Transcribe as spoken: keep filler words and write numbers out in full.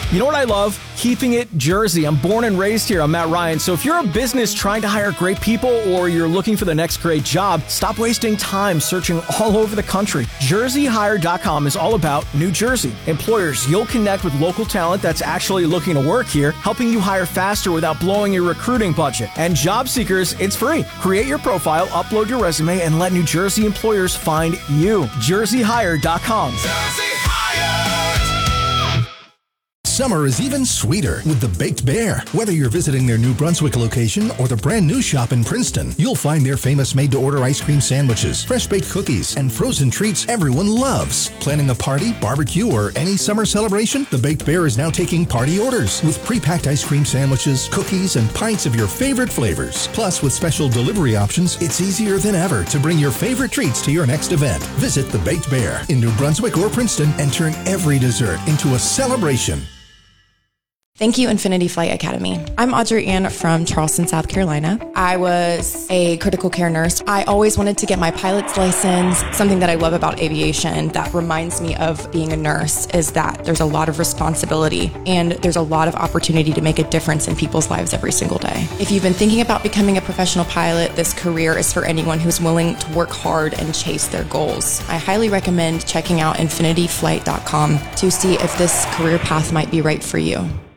You know what I love? Keeping it Jersey. I'm born and raised here. I'm Matt Ryan. So if you're a business trying to hire great people or you're looking for the next great job, stop wasting time searching all over the country. Jersey Hire dot com is all about New Jersey. Employers, you'll connect with local talent that's actually looking to work here, helping you hire faster without blowing your recruiting budget. And job seekers, it's free. Create your profile, upload your resume, and let New Jersey employers find you. Jersey Hire dot com. Jersey Hire. Summer is even sweeter with the Baked Bear. Whether you're visiting their New Brunswick location or the brand new shop in Princeton, you'll find their famous made-to-order ice cream sandwiches, fresh-baked cookies, and frozen treats everyone loves. Planning a party, barbecue, or any summer celebration? The Baked Bear is now taking party orders with pre-packed ice cream sandwiches, cookies, and pints of your favorite flavors. Plus, with special delivery options, it's easier than ever to bring your favorite treats to your next event. Visit the Baked Bear in New Brunswick or Princeton and turn every dessert into a celebration. Thank you, Infinity Flight Academy. I'm Audrey Ann from Charleston, South Carolina. I was a critical care nurse. I always wanted to get my pilot's license. Something that I love about aviation that reminds me of being a nurse is that there's a lot of responsibility and there's a lot of opportunity to make a difference in people's lives every single day. If you've been thinking about becoming a professional pilot, this career is for anyone who's willing to work hard and chase their goals. I highly recommend checking out infinity flight dot com to see if this career path might be right for you.